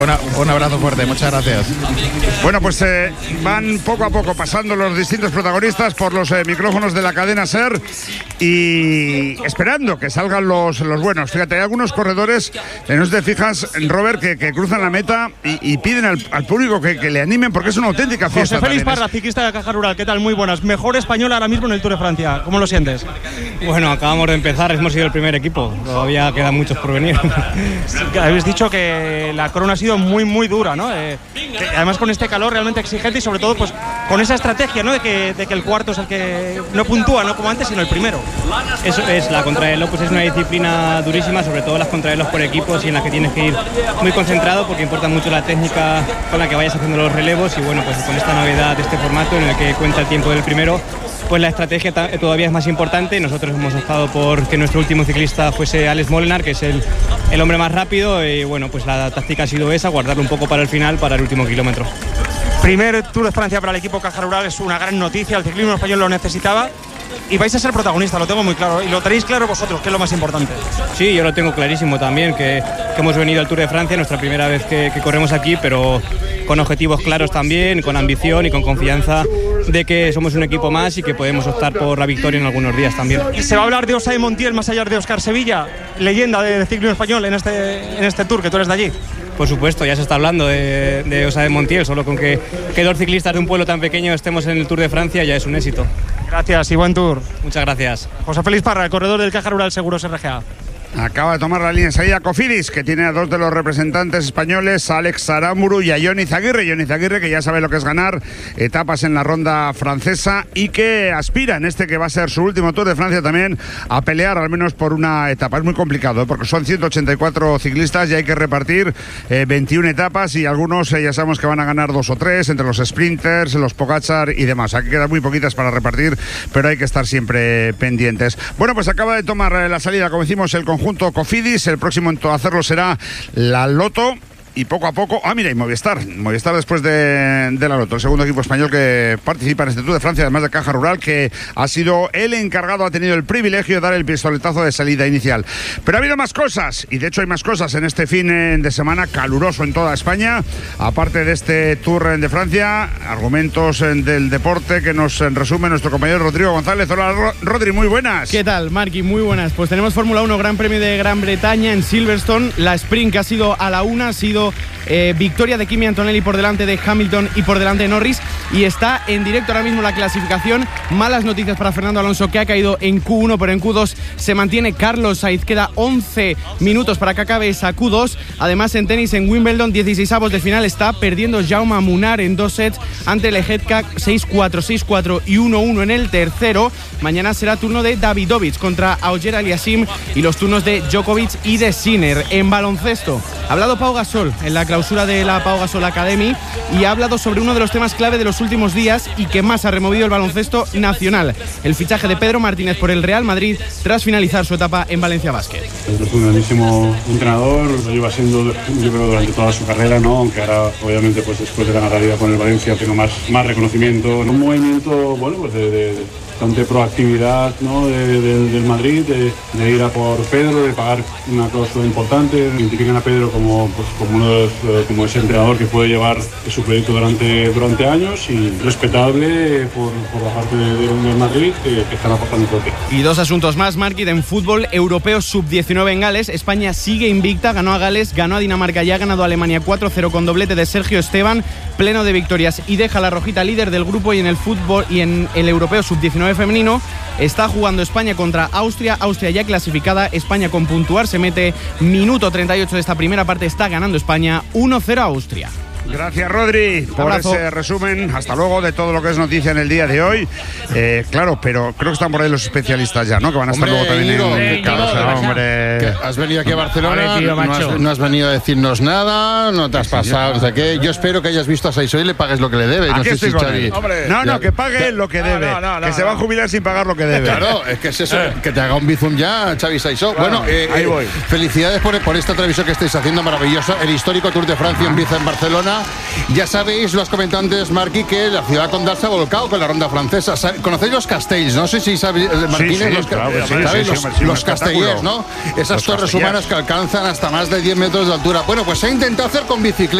Un abrazo fuerte, muchas gracias. Bueno, pues van poco a poco pasando los distintos protagonistas por los micrófonos de la cadena SER y esperando que salgan los buenos. Fíjate, hay algunos corredores, no te fijas, Robert, que cruzan la meta y piden al público que le animen porque es una auténtica fiesta. José Félix Parra, ciclista de Caja Rural, ¿qué tal? Muy buenas. Mejor español ahora mismo en el Tour de Francia. ¿Cómo lo sientes? Bueno, acabamos de empezar, hemos sido el primer equipo. Todavía quedan muchos por venir. Habéis dicho que la corona ha sido muy dura, ¿no? Además con este calor realmente exigente y sobre todo pues con esa estrategia, ¿no? De que el cuarto es el que no puntúa, no como antes, sino el primero. Eso es, la contrarreloj pues es una disciplina durísima, sobre todo las contrarreloj por equipos y en las que tienes que ir muy concentrado porque importa mucho la técnica con la que vayas haciendo los relevos y bueno, pues con esta novedad de este formato en el que cuenta el tiempo del primero, pues la estrategia todavía es más importante. Nosotros hemos optado por que nuestro último ciclista fuese Alex Molenaar, que es el hombre más rápido y bueno, pues la táctica ha sido esa, guardarlo un poco para el final, para el último kilómetro. Primer Tour de Francia para el equipo Caja Rural, es una gran noticia, el ciclismo español lo necesitaba y vais a ser protagonistas, lo tengo muy claro y lo tenéis claro vosotros, que es lo más importante. Sí, yo lo tengo clarísimo también, que hemos venido al Tour de Francia, nuestra primera vez que corremos aquí, pero con objetivos claros también, con ambición y con confianza de que somos un equipo más y que podemos optar por la victoria en algunos días también. ¿Y se va a hablar de Osae Montiel más allá de Óscar Sevilla, leyenda del ciclismo español en este Tour, que tú eres de allí? Por supuesto, ya se está hablando de Osae Montiel, solo con que dos ciclistas de un pueblo tan pequeño estemos en el Tour de Francia ya es un éxito. Gracias y buen Tour. Muchas gracias. José Félix Parra, el corredor del Caja Rural Seguros RGA. Acaba de tomar la línea enseguida Cofidis, que tiene a dos de los representantes españoles, a Alex Aramburu y a Jon Izaguirre. Jon Izaguirre, que ya sabe lo que es ganar etapas en la ronda francesa y que aspira en este que va a ser su último Tour de Francia también a pelear al menos por una etapa. Es muy complicado porque son 184 ciclistas y hay que repartir 21 etapas y algunos ya sabemos que van a ganar 2 o 3 entre los sprinters, los Pogačar y demás. Aquí quedan muy poquitas para repartir, pero hay que estar siempre pendientes. Bueno, pues acaba de tomar la salida, como decimos, el conjunto Cofidis. El próximo en hacerlo será la Lotto. Y poco a poco, mira, y Movistar después de la Lotto, el segundo equipo español que participa en este Tour de Francia, además de Caja Rural, que ha sido el encargado, ha tenido el privilegio de dar el pistoletazo de salida inicial. Pero ha habido más cosas, y de hecho hay más cosas en este fin de semana caluroso en toda España, aparte de este Tour de Francia, argumentos del deporte que nos resume nuestro compañero Rodrigo González. Hola Rodri, muy buenas. ¿Qué tal, Marqui? Muy buenas. Pues tenemos Fórmula 1, Gran Premio de Gran Bretaña en Silverstone, la sprint que ha sido a la una, ha sido victoria de Kimi Antonelli por delante de Hamilton y por delante de Norris, y está en directo ahora mismo la clasificación. Malas noticias para Fernando Alonso, que ha caído en Q1, pero en Q2 se mantiene Carlos Sainz. Queda 11 minutos para que acabe esa Q2. Además, en tenis, en Wimbledon, 16avos de final, está perdiendo Jaume Munar en 2 sets ante Lehecka, 6-4, 6-4 y 1-1 en el tercero. Mañana será turno de Davidovich contra Auger Aliassime y los turnos de Djokovic y de Sinner. En baloncesto, ha hablado Pau Gasol en la clausura de la Pau Gasol Academy y ha hablado sobre uno de los temas clave de los últimos días y que más ha removido el baloncesto nacional: el fichaje de Pedro Martínez por el Real Madrid tras finalizar su etapa en Valencia Basket. Es un grandísimo entrenador, lo lleva siendo, yo creo, durante toda su carrera, ¿no? Aunque ahora obviamente pues después de ganar la Liga con el Valencia tengo más reconocimiento, ¿no? Un movimiento, bueno, pues de bastante proactividad, ¿no? del Madrid, de ir a por Pedro, de pagar una cláusula importante. Identifican a Pedro como uno de los, como ese entrenador que puede llevar su proyecto durante años, y respetable por la parte del Madrid, que están apostando por ti. Y dos asuntos más, Marquit. En fútbol europeo sub-19 en Gales, España sigue invicta, ganó a Gales, ganó a Dinamarca y ha ganado a Alemania 4-0 con doblete de Sergio Esteban, pleno de victorias, y deja la rojita líder del grupo. Y en el fútbol y en el europeo sub-19 femenino está jugando España contra Austria ya clasificada, España con puntuar, se mete minuto 38 de esta primera parte, está ganando España 1-0 a Austria. Gracias, Rodri, por ese resumen. Hasta luego de todo lo que es noticia en el día de hoy. Claro, pero creo que están por ahí los especialistas ya, ¿no? Que van a estar luego también en hombre. Has venido aquí a Barcelona, no has venido a decirnos nada, no te has pasado. O sea, que yo espero que hayas visto a Saisó y le pagues lo que le debe. No sé si Xavi. No, que pague lo que debe. Que se va a jubilar sin pagar lo que debe. Claro, es que es eso. Que te haga un bizum ya, Xavi Saisó. Bueno, ahí voy. Felicidades por esta televisión que estáis haciendo maravillosa. El histórico Tour de Francia empieza en Barcelona. semana. Ya sabéis, lo has comentado antes, Marqui, que la ciudad condal se ha volcado con la ronda francesa. ¿Conocéis los castells? No sé si sabéis, Martínez, los castellers, ¿no? Esas torres humanas que alcanzan hasta más de 10 metros de altura. Bueno, pues se ha intentado hacer con bicicleta.